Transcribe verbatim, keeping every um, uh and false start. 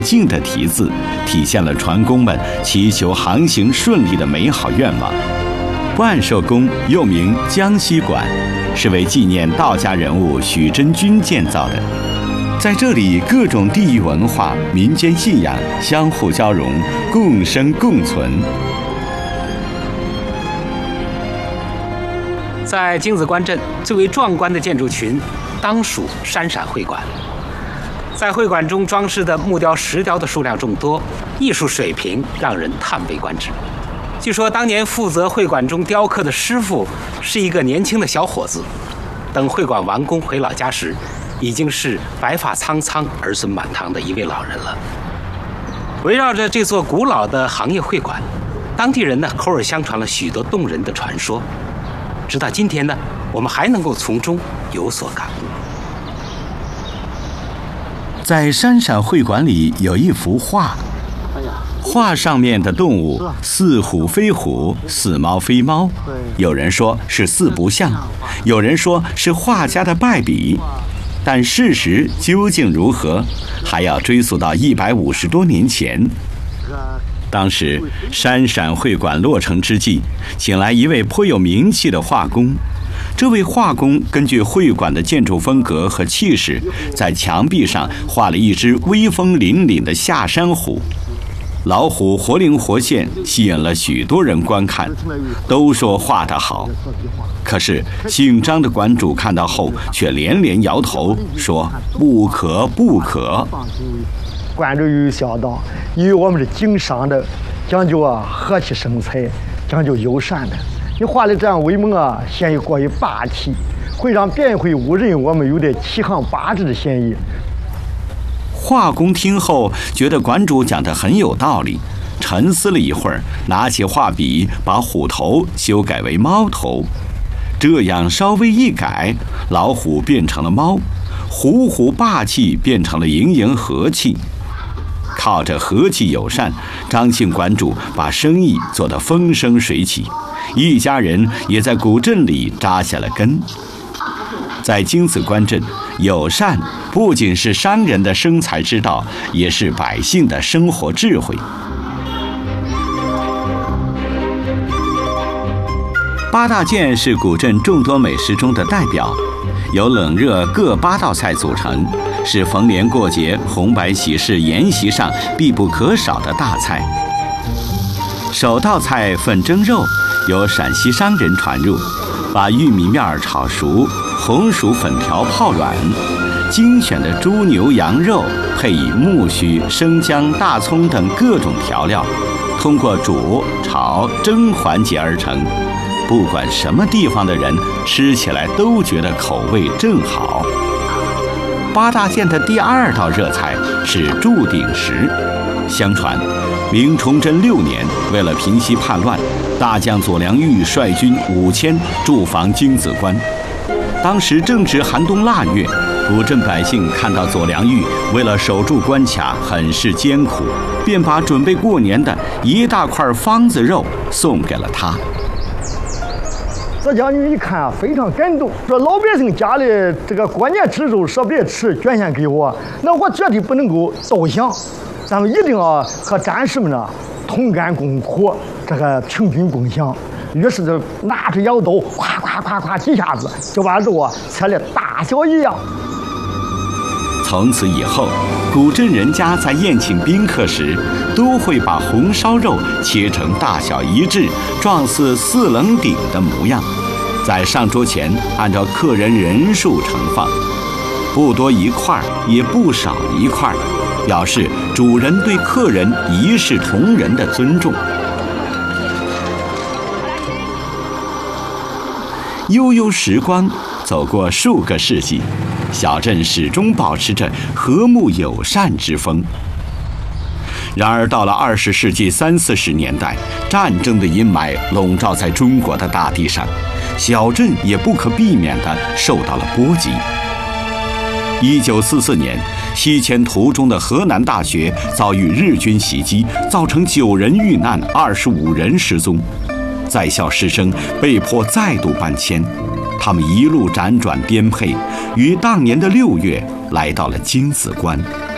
静的题字，体现了船工们祈求航行顺利的美好愿望。万寿宫又名江西馆，是为纪念道家人物许真君建造的。在这里，各种地域文化、民间信仰相互交融，共生共存。 在京子关镇最为壮观的建筑群，当属山陕会馆。在会馆中装饰的木雕、石雕的数量众多，艺术水平让人叹为观止。据说当年负责会馆中雕刻的师傅是一个年轻的小伙子，等会馆完工回老家时，已经是白发苍苍、儿孙满堂的一位老人了。围绕着这座古老的行业会馆，当地人呢口耳相传了许多动人的传说，直到今天呢，我们还能够从中有所感悟。 在山陕会馆里有一幅画，画上面的动物似虎非虎，似猫非猫，有人说是四不像，有人说是画家的败笔，但事实究竟如何，还要追溯到一百五十多年前。当时山陕会馆落成之际，请来一位颇有名气的画工。这位画工根据会馆的建筑风格和气势，在墙壁上画了一只威风凛凛的下山虎。老虎活灵活现，吸引了许多人观看，都说画得好。可是姓张的馆主看到后，却连连摇头，说不可不可。 馆主有想到，因为我们是经商的，讲究啊和气生财，讲究友善的。你画的这样威猛啊，显得过于霸气，会让别人会误认我们有点欺行霸制的嫌疑。 画工听后觉得馆主讲得很有道理，沉思了一会儿，拿起画笔把虎头修改为猫头，这样稍微一改，老虎变成了猫，虎虎霸气变成了盈盈和气。靠着和气友善，张姓馆主把生意做得风生水起，一家人也在古镇里扎下了根。在京子关镇，友善不仅是商人的生财之道，也是百姓的生活智慧。八大件是古镇众多美食中的代表，由冷热各八道菜组成，是逢年过节、红白喜事筵席上必不可少的大菜。首道菜粉蒸肉由陕西商人传入，把玉米面炒熟，红薯粉条泡软，精选的猪牛羊肉配以木须、生姜、大葱等各种调料，通过煮、炒、蒸环节而成。不管什么地方的人吃起来都觉得口味正好。八大件的第二道热菜是铸鼎食。相传明崇祯六年，为了平息叛乱，大将左良玉率军五千驻防京子关。当时正值寒冬腊月，古镇百姓看到左良玉为了守住关卡很是艰苦，便把准备过年的一大块方子肉送给了他。 左将军一看啊，非常感动，说老百姓家里这个过年吃肉舍不得吃，捐献给我，那我绝对不能够倒降，咱们一定要和战士们呢同甘共苦，这个平均共享。于是就拿出羊刀，咵咵咵咵几下子就把肉啊切得大小一样。 从此以后，古镇人家在宴请宾客时，都会把红烧肉切成大小一致、状似四棱鼎的模样，在上桌前按照客人人数盛放，不多一块也不少一块，表示主人对客人一视同仁的尊重。悠悠时光走过数个世纪，小镇始终保持着和睦友善之风。然而到了二十世纪三四十年代，战争的阴霾笼罩在中国的大地上，小镇也不可避免地受到了波及。一九四四年，西迁途中的河南大学遭遇日军袭击，造成九人遇难，二十五人失踪。在校师生被迫再度搬迁，他们一路辗转颠沛，于当年的六月来到了京子关。